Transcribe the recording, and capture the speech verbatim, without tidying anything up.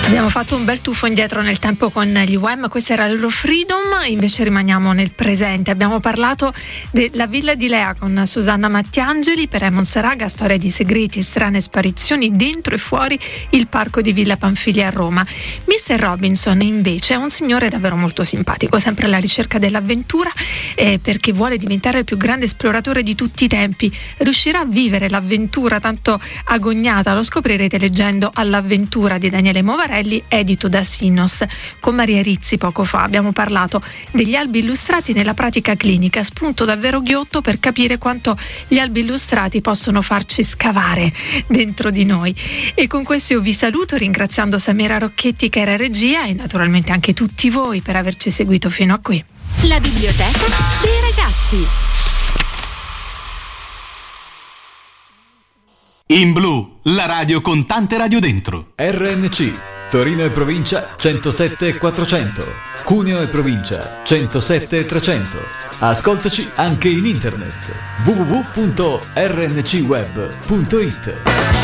Abbiamo fatto un bel tuffo indietro nel tempo con gli U E M, questa era loro Freedom, invece rimaniamo nel presente. Abbiamo parlato della Villa di Lea con Susanna Mattiangeli per Emon Saraga, storia di segreti e strane sparizioni dentro e fuori il parco di Villa Pamfilia a Roma. mister Robinson invece è un signore davvero molto simpatico, sempre alla ricerca dell'avventura eh, perché vuole diventare il più grande esploratore di tutti i tempi. Riuscirà a vivere l'avventura tanto agognata? Lo scoprirete leggendo All'avventura di Daniele Movarelli, edito da Sinos. Con Maria Rizzi poco fa abbiamo parlato degli albi illustrati nella pratica clinica, spunto davvero ghiotto per capire quanto gli albi illustrati possono farci scavare dentro di noi. E con questo io vi saluto ringraziando Samira Rocchetti che era regia e naturalmente anche tutti voi per averci seguito fino a qui. La biblioteca dei ragazzi. In Blu, la radio con tante radio dentro. R N C Torino e provincia centosette e quattrocento, Cuneo e provincia centosette e trecento. Ascoltaci anche in internet w w w punto r n c web punto i t.